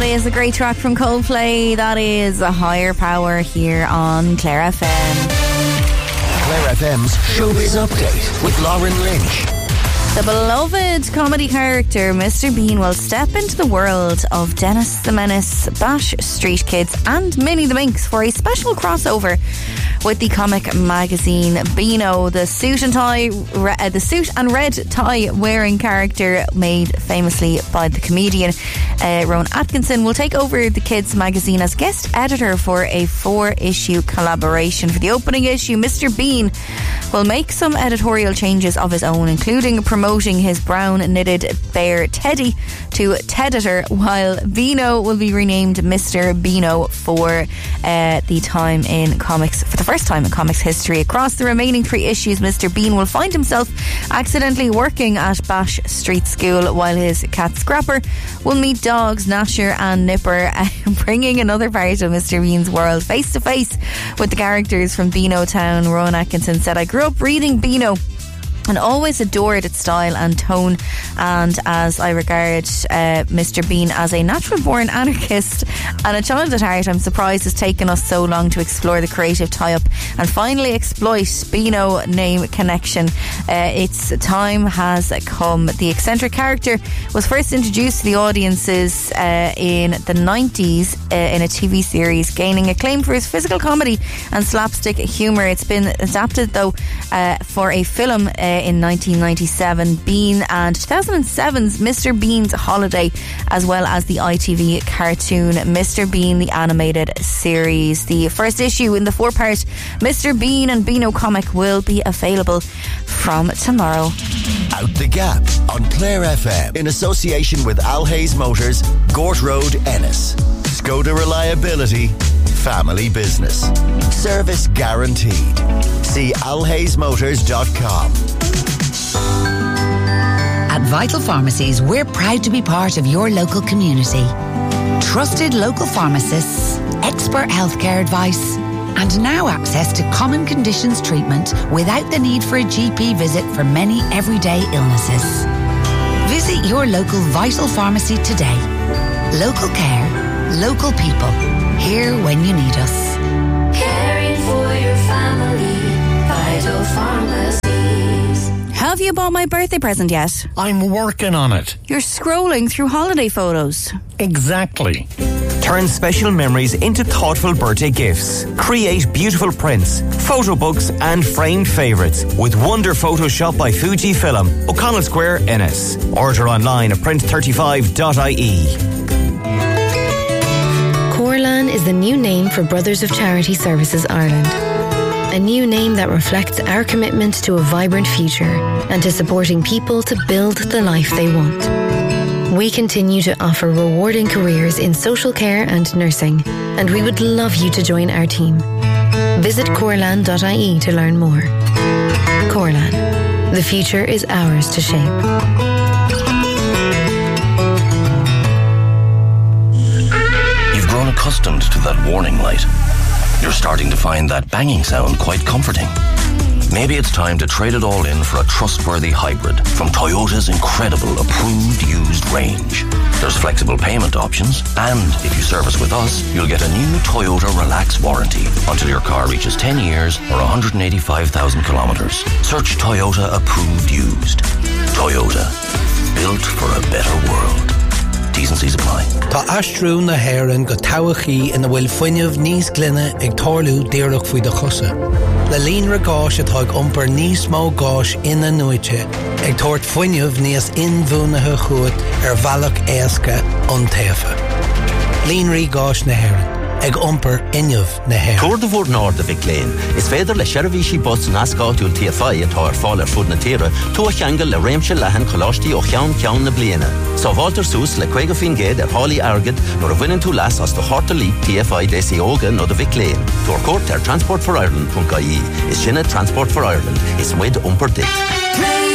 is a great track from Coldplay. That is a Higher Power here on Clare FM. Clare FM's Showbiz Update with Lauren Lynch. The beloved comedy character Mr. Bean will step into the world of Dennis the Menace, Bash Street Kids and Minnie the Minx for a special crossover with the comic magazine Beano. The suit and red tie wearing character, made famously by the comedian Rowan Atkinson, will take over the kids magazine as guest editor for a 4-issue collaboration. For the opening issue, Mr. Bean will make some editorial changes of his own, including promoting his brown knitted bear Teddy to Teditor, while Beano will be renamed Mr. Beano for the first time in comics history. Across the remaining 3 issues, Mr. Bean will find himself accidentally working at Bash Street School, while his cat Scrapper will meet dogs Gnasher and Nipper, bringing another part of Mr. Bean's world face to face with the characters from Beano Town. Rowan Atkinson said, "I grew up reading Beano and always adored its style and tone, and as I regard Mr. Bean as a natural born anarchist and a child at heart, I'm surprised it's taken us so long to explore the creative tie-up and finally exploit Beano name connection. Its time has come." The eccentric character was first introduced to the audiences in the 90s in a TV series, gaining acclaim for his physical comedy and slapstick humour. It's been adapted though for a film in 1997, Bean, and 2007's Mr. Bean's Holiday, as well as the ITV cartoon Mr. Bean the Animated Series. The first issue in the 4-part Mr. Bean and Beano comic will be available from tomorrow. Out the Gap on Clare FM in association with Al Hayes Motors, Gort Road, Ennis. Skoda reliability, family business. Service guaranteed. See alhaysmotors.com. At Vital Pharmacies, we're proud to be part of your local community. Trusted local pharmacists, expert healthcare advice, and now access to common conditions treatment without the need for a GP visit for many everyday illnesses. Visit your local Vital Pharmacy today. Local care, local people, here when you need us. Caring for your family, Vital Pharmacies. Have you bought my birthday present yet? I'm working on it. You're scrolling through holiday photos. Exactly. Turn special memories into thoughtful birthday gifts. Create beautiful prints, photo books and framed favourites with Wonder Photoshop by Fujifilm, O'Connell Square, Ennis. Order online at print35.ie. Corlan is the new name for Brothers of Charity Services Ireland. A new name that reflects our commitment to a vibrant future and to supporting people to build the life they want. We continue to offer rewarding careers in social care and nursing, and we would love you to join our team. Visit corlan.ie to learn more. Corlan, the future is ours to shape. You've grown accustomed to that warning light. You're starting to find that banging sound quite comforting. Maybe it's time to trade it all in for a trustworthy hybrid from Toyota's incredible approved used range. There's flexible payment options, and if you service with us, you'll get a new Toyota Relax warranty until your car reaches 10 years or 185,000 kilometres. Search Toyota approved used. Toyota, built for a better world. T's and C's apply. Tá astrú na héireann go towachaí ina bhfuil fuinneamh níos glynne ag tarlú díreach faoi de chusa. Le líonra gáis atá ag iompar níos mó gáis ina nuaite ag tort fuinneamh níos inmhúnathe chuat ar bhealach éasca an taofa. Líonraí gáis na héireann ag iompar inneamh na héireann. Túir de bhór náir de Bicléin is féidir le seirbhísí bus na scoúil TFI atá ar fáil ar fud na tíre tú a cheangal le réimse lehan choláistí ó cheann na bliana. Sa bháiltar sús le 50 géad ar hálaí agad nuair a bhaineann tú leas as do Hartalí TFI désa óga nó de Bicléin. Túir cuairt ar transportforireland.ie is sinna Transport for Ireland is muid iompar dit.